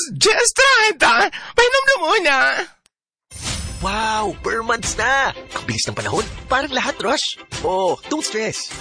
Just 30. Painom na muna. Wow, per months na. Ang bilis ng panahon. Parang lahat, Rush. Oh, don't stress.